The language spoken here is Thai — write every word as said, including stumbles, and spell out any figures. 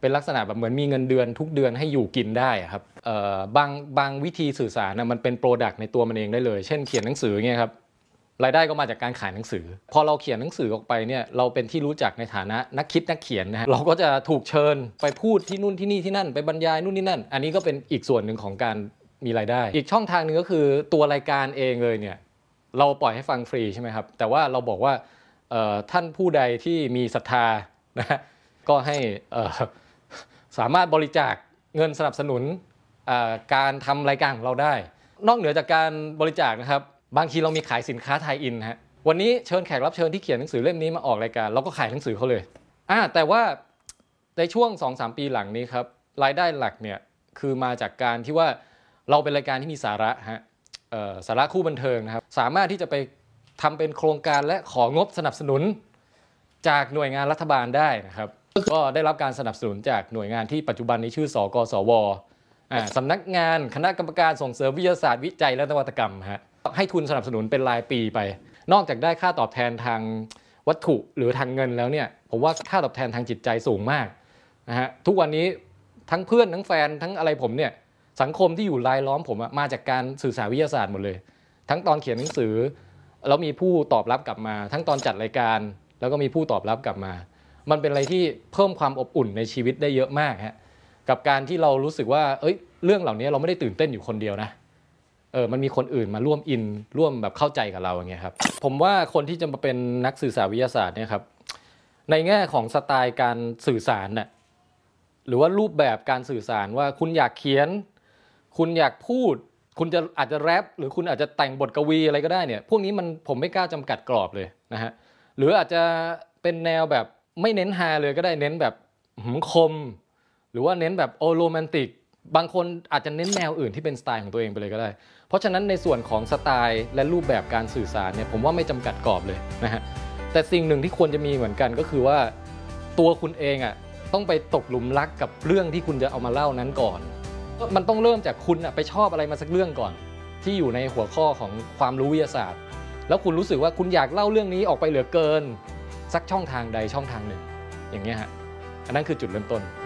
เป็นลักษณะแบบเหมือนมีเงินเดือนทุกเดือนให้อยู่กินได้ครับเอ่อบางบางวิธีสื่อสารนะมันเป็นโปรดักต์ในตัวมันเองได้เลยเช่นเขียนหนังสือเงี้ยครับรายได้ก็มาจากการขายหนังสือพอเราเขียนหนังสือออกไปเนี่ยเราเป็นที่รู้จักในฐานะนักคิดนักเขียนนะฮะเราก็จะถูกเชิญไปพูดที่นู่นที่นี่ที่นั่นไปบรรยายนู่นนี่นั่นอันนี้ก็เป็นอีกส่วนหนึ่งของการมีรายได้อีกช่องทางนึงก็คือตัวรายการเองเลยเนี่ยเราปล่อยให้ฟังฟรีใช่ไหมครับแต่ว่าเราบอกว่าท่านผู้ใดที่มีศรัทธานะก็ให้สามารถบริจาคเงินสนับสนุนการทำรายการของเราได้นอกเหนือจากการบริจาคนะครับบางทีเรามีขายสินค้าไทยอินฮะวันนี้เชิญแขกรับเชิญที่เขียนหนังสือเล่มนี้มาออกรายการเราก็ขายหนังสือเขาเลยอ่าแต่ว่าในช่วง สองถึงสาม ปีหลังนี้ครับรายได้หลักเนี่ยคือมาจากการที่ว่าเราเป็นรายการที่มีสาระฮะสาระคู่บันเทิงนะครับสามารถที่จะไปทำเป็นโครงการและของบสนับสนุนจากหน่วยงานรัฐบาลได้นะครับก็ได้รับการสนับสนุนจากหน่วยงานที่ปัจจุบันนี้ชื่อสกสวสำนักงานคณะกรรมการส่งเสริมวิทยาศาสตร์วิจัยและนวัตกรรมฮะให้ทุนสนับสนุนเป็นรายปีไปนอกจากได้ค่าตอบแทนทางวัตถุหรือทางเงินแล้วเนี่ยผมว่าค่าตอบแทนทางจิตใจสูงมากนะฮะทุกวันนี้ทั้งเพื่อนทั้งแฟนทั้งอะไรผมเนี่ยสังคมที่อยู่รายล้อมผมมาจากการสื่อสารวิทยาศาสตร์หมดเลยทั้งตอนเขียนหนังสือแล้วมีผู้ตอบรับกลับมาทั้งตอนจัดรายการแล้วก็มีผู้ตอบรับกลับมามันเป็นอะไรที่เพิ่มความอบอุ่นในชีวิตได้เยอะมากฮะกับการที่เรารู้สึกว่าเอ้ยเรื่องเหล่านี้เราไม่ได้ตื่นเต้นอยู่คนเดียวนะเออมันมีคนอื่นมาร่วมอินร่วมแบบเข้าใจกับเราอย่างเงี้ยครับผมว่าคนที่จะมาเป็นนักสื่อสารวิทยาศาสตร์เนี่ยครับในแง่ของสไตล์การสื่อสารน่ะหรือว่ารูปแบบการสื่อสารว่าคุณอยากเขียนคุณอยากพูดคุณจะอาจจะแรปหรือคุณอาจจะแต่งบทกวีอะไรก็ได้เนี่ยพวกนี้มันผมไม่กล้าจำกัดกรอบเลยนะฮะหรืออาจจะเป็นแนวแบบไม่เน้นฮาเลยก็ได้เน้นแบบหืมคมหรือว่าเน้นแบบโอโรแมนติกบางคนอาจจะเน้นแนวอื่นที่เป็นสไตล์ของตัวเองไปเลยก็ได้เพราะฉะนั้นในส่วนของสไตล์และรูปแบบการสื่อสารเนี่ยผมว่าไม่จำกัดกรอบเลยนะฮะแต่สิ่งหนึ่งที่ควรจะมีเหมือนกันก็คือว่าตัวคุณเองอ่ะต้องไปตกหลุมรักกับเรื่องที่คุณจะเอามาเล่านั้นก่อนมันต้องเริ่มจากคุณอ่ะไปชอบอะไรมาสักเรื่องก่อนที่อยู่ในหัวข้อของความรู้วิทยาศาสตร์แล้วคุณรู้สึกว่าคุณอยากเล่าเรื่องนี้ออกไปเหลือเกินสักช่องทางใดช่องทางหนึ่งอย่างเงี้ยฮะอันนั้นคือจุดเริ่มต้น